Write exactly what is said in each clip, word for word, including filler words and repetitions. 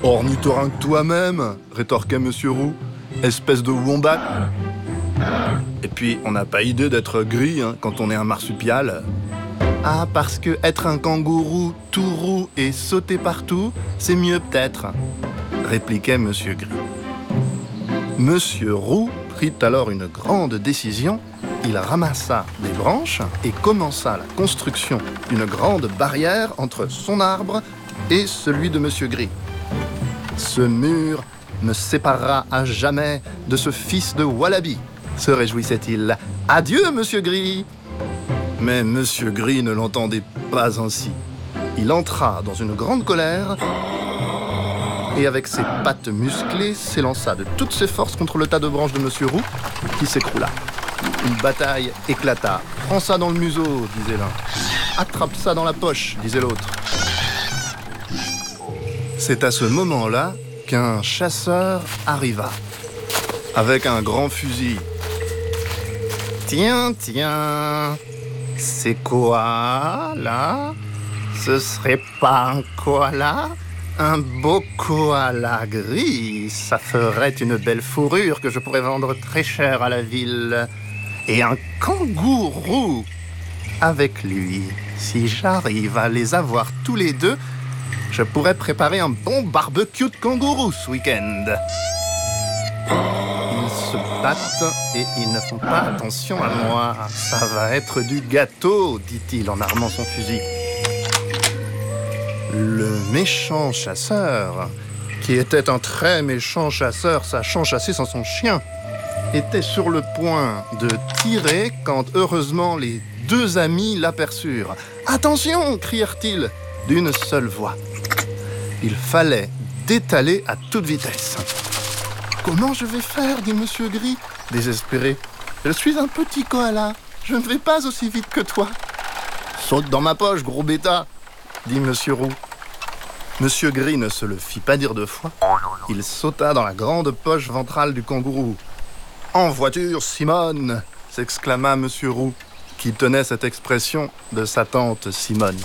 Ornithorynque toi-même, rétorquait Monsieur Roux, espèce de wombat. Et puis, on n'a pas idée d'être gris hein, quand on est un marsupial. Ah, parce que être un kangourou tout roux et sauter partout, c'est mieux peut-être, répliquait Monsieur Gris. Monsieur Roux prit alors une grande décision. Il ramassa des branches et commença la construction d'une grande barrière entre son arbre et celui de Monsieur Gris. Ce mur me séparera à jamais de ce fils de Wallaby, se réjouissait-il. Adieu, Monsieur Gris. Mais Monsieur Gris ne l'entendait pas ainsi. Il entra dans une grande colère et avec ses pattes musclées s'élança de toutes ses forces contre le tas de branches de Monsieur Roux qui s'écroula. Une bataille éclata. Prends ça dans le museau, disait l'un. Attrape ça dans la poche, disait l'autre. C'est à ce moment-là qu'un chasseur arriva, avec un grand fusil. Tiens, tiens, c'est quoi, là? Ce serait pas un koala? Un beau koala gris, ça ferait une belle fourrure que je pourrais vendre très cher à la ville. Et un kangourou avec lui. Si j'arrive à les avoir tous les deux, je pourrais préparer un bon barbecue de kangourou ce week-end. Ils se battent et ils ne font pas attention à moi. Ça va être du gâteau, dit-il en armant son fusil. Le méchant chasseur, qui était un très méchant chasseur sachant chasser sans son chien, était sur le point de tirer quand heureusement les deux amis l'aperçurent. « Attention !» crièrent-ils d'une seule voix. Il fallait détaler à toute vitesse. « Comment je vais faire ?» dit Monsieur Gris, désespéré. « Je suis un petit koala, je ne vais pas aussi vite que toi. »« Saute dans ma poche, gros bêta !» dit Monsieur Roux. Monsieur Gris ne se le fit pas dire deux fois. Il sauta dans la grande poche ventrale du kangourou. « En voiture, Simone !» s'exclama Monsieur Roux, qui tenait cette expression de sa tante Simone.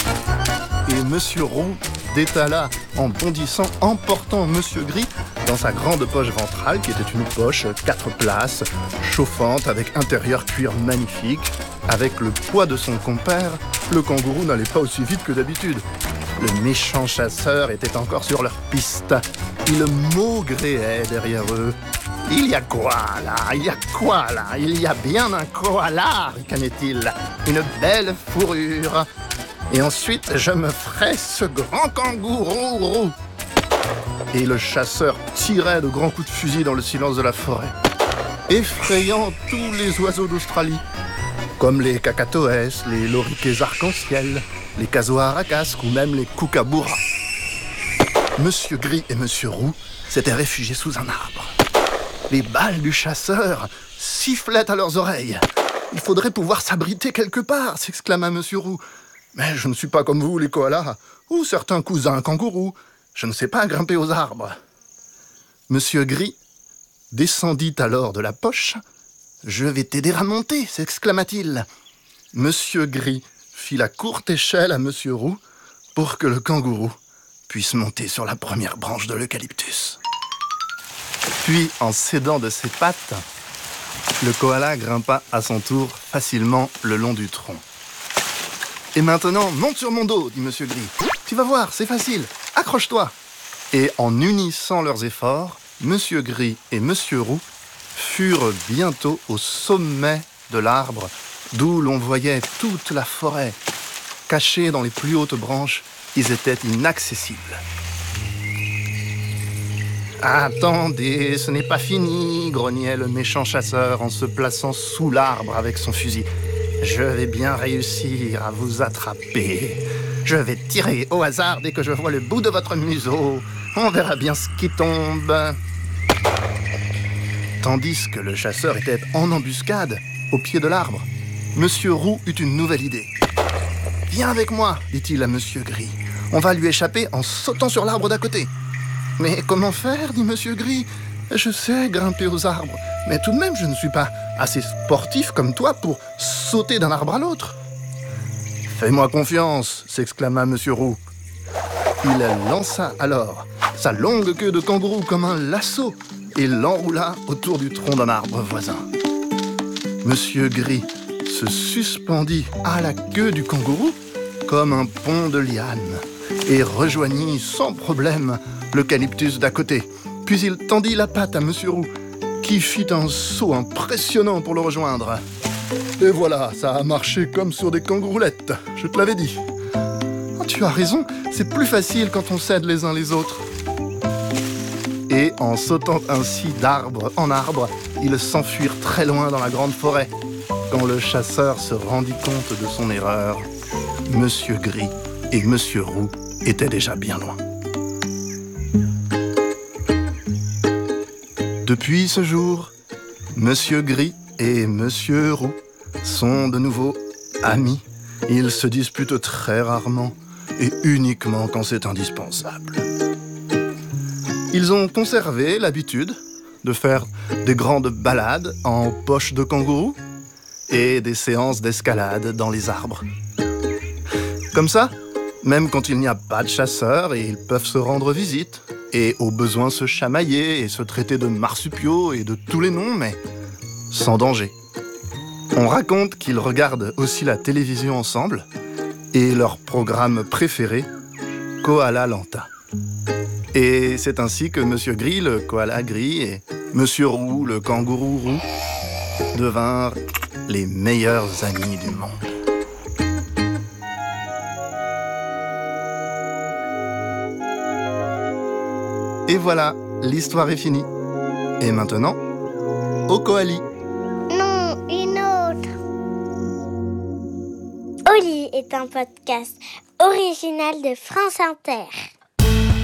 Et Monsieur Roux détala en bondissant, emportant Monsieur Gris dans sa grande poche ventrale, qui était une poche quatre places, chauffante, avec intérieur cuir magnifique. Avec le poids de son compère, le kangourou n'allait pas aussi vite que d'habitude. Le méchant chasseur était encore sur leur piste. Il maugréait derrière eux. « Il y a quoi là? Il y a quoi là? Il y a bien un koala !» ricanait-il. « Une belle fourrure. Et ensuite, je me ferai ce grand kangourou roux. » Et le chasseur tirait de grands coups de fusil dans le silence de la forêt, effrayant tous les oiseaux d'Australie, comme les kakatoès, les loriquets arc-en-ciel, les casoaracasques ou même les kookaburras. Monsieur Gris et Monsieur Roux s'étaient réfugiés sous un arbre. Les balles du chasseur sifflaient à leurs oreilles. « Il faudrait pouvoir s'abriter quelque part !» s'exclama Monsieur Roux. « Mais je ne suis pas comme vous, les koalas, ou certains cousins kangourous. Je ne sais pas grimper aux arbres. » Monsieur Gris descendit alors de la poche. « Je vais t'aider à monter !» s'exclama-t-il. Monsieur Gris fit la courte échelle à Monsieur Roux pour que le kangourou puisse monter sur la première branche de l'eucalyptus. Puis, en s'aidant de ses pattes, le koala grimpa à son tour facilement le long du tronc. « Et maintenant, monte sur mon dos, dit Monsieur Gris. Tu vas voir, c'est facile. Accroche-toi. » Et en unissant leurs efforts, Monsieur Gris et Monsieur Roux furent bientôt au sommet de l'arbre, d'où l'on voyait toute la forêt. Cachés dans les plus hautes branches, ils étaient inaccessibles. « Attendez, ce n'est pas fini, grognait le méchant chasseur en se plaçant sous l'arbre avec son fusil. Je vais bien réussir à vous attraper. Je vais tirer au hasard dès que je vois le bout de votre museau. On verra bien ce qui tombe. » Tandis que le chasseur était en embuscade, au pied de l'arbre, Monsieur Roux eut une nouvelle idée. « Viens avec moi, dit-il à Monsieur Gris. On va lui échapper en sautant sur l'arbre d'à côté. » « Mais comment faire, dit Monsieur Gris. Je sais grimper aux arbres, mais tout de même, je ne suis pas assez sportif comme toi pour sauter d'un arbre à l'autre. »« Fais-moi confiance, s'exclama Monsieur Roux. Il lança alors sa longue queue de kangourou comme un lasso et l'enroula autour du tronc d'un arbre voisin. Monsieur Gris se suspendit à la queue du kangourou comme un pont de liane et rejoignit sans problème l'eucalyptus d'à côté. Puis il tendit la patte à Monsieur Roux, qui fit un saut impressionnant pour le rejoindre. Et voilà, ça a marché comme sur des kangouroulettes, je te l'avais dit. Oh, tu as raison, c'est plus facile quand on s'aide les uns les autres. Et en sautant ainsi d'arbre en arbre, ils s'enfuirent très loin dans la grande forêt. Quand le chasseur se rendit compte de son erreur, Monsieur Gris et Monsieur Roux étaient déjà bien loin. Depuis ce jour, Monsieur Gris et Monsieur Roux sont de nouveau amis. Ils se disputent très rarement et uniquement quand c'est indispensable. Ils ont conservé l'habitude de faire des grandes balades en poche de kangourou et des séances d'escalade dans les arbres. Comme ça, même quand il n'y a pas de chasseurs, ils peuvent se rendre visite et au besoin se chamailler et se traiter de marsupiaux et de tous les noms, mais sans danger. On raconte qu'ils regardent aussi la télévision ensemble et leur programme préféré, Koala Lanta. Et c'est ainsi que Monsieur Gris, le koala gris, et Monsieur Roux, le kangourou roux, devinrent les meilleurs amis du monde. Et voilà, l'histoire est finie. Et maintenant, au koali. Non, une autre. Oli est un podcast original de France Inter.